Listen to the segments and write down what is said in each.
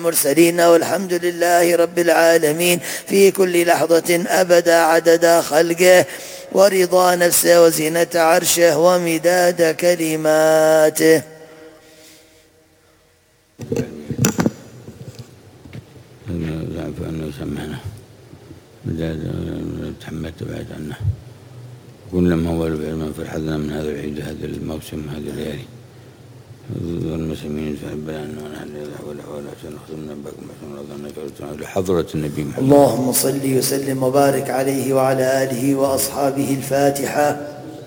المرسلين والحمد لله رب العالمين في كل لحظة أبدا عدد خلقه ورضا نفسه وزينة عرشه ومداد كلماته. فأنه يسمعنا مداد تحملت بعد عنه كلما هو بعلم فرحنا من هذا العيد هذا الموسم هذه الليالي والمسلمين فأبلا أنه نحن ولا عشان نخدمنا باكم لحضرة النبي محمد. اللهم صل وسلم وبارك عليه وعلى آله وأصحابه. الفاتحة.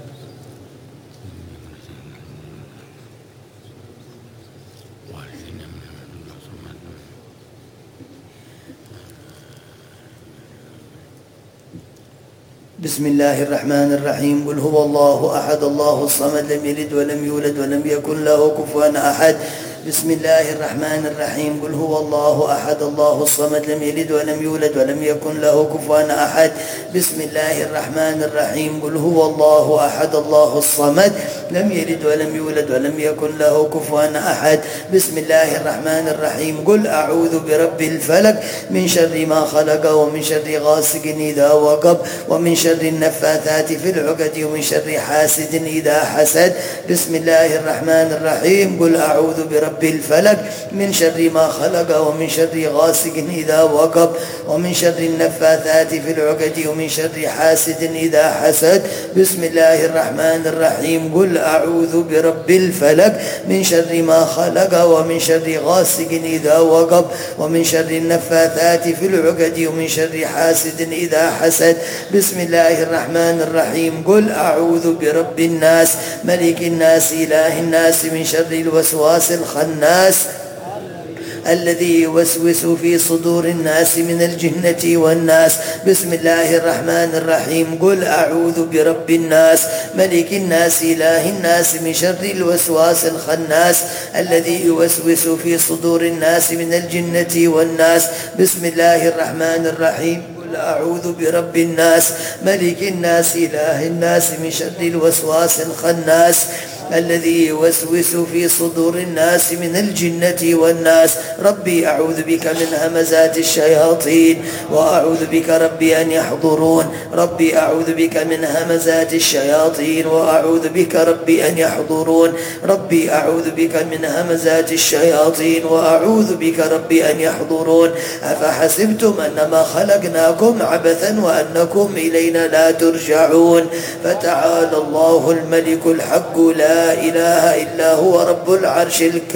بسم الله الرحمن الرحيم. قل هو الله أحد الله الصمد لم يلد ولم يولد ولم يكن له كفوا أحد. بسم الله الرحمن الرحيم. قل هو الله أحد الله الصمد لم يلد ولم يولد ولم يكن له كفوا أحد. بسم الله الرحمن الرحيم. قل هو الله أحد الله الصمد لم يلد ولم يولد ولم يكن له كفوا أحد. بسم الله الرحمن الرحيم. قل أعوذ برب الفلق من شر ما خلق ومن شر غاسق إذا وقب ومن شر النفاثات في العقد ومن شر حاسد إذا حسد. بسم الله الرحمن الرحيم. قل أعوذ برب الفلق من شر ما خلق ومن شر غاسق إذا وقب ومن شر النفاثات في العقد ومن شر حاسد إذا حسد. بسم الله الرحمن الرحيم. قل أعوذ برب الفلق من شر ما خلق ومن شر غاسق إذا وقب ومن شر النفاثات في العقد ومن شر حاسد إذا حسد. بسم الله الرحمن الرحيم. قل أعوذ برب الناس ملك الناس إله الناس من شر الوسواس الخناس الذي يوسوس في صدور الناس من الجنة والناس. بسم الله الرحمن الرحيم. قل أعوذ برب الناس ملك الناس إله الناس من شر الوسواس الخناس الذي يوسوس في صدور الناس من الجنة والناس. بسم الله الرحمن الرحيم. أعوذ برب الناس ملك الناس إله الناس من شر الوسواس الخناس الذي يوسوس في صدور الناس من الجنة والناس. ربي أعوذ بك من همزات الشياطين وأعوذ بك ربي أن يحضرون. ربي أعوذ بك من همزات الشياطين وأعوذ بك ربي أن يحضرون. ربي أعوذ بك من همزات الشياطين وأعوذ بك ربي أن يحضرون. أفحسبتم أنما خلقناكم عبثا وأنكم إلينا لا ترجعون. فتعالى الله الملك الحق لا إله إلا هو رب العرش الكريم.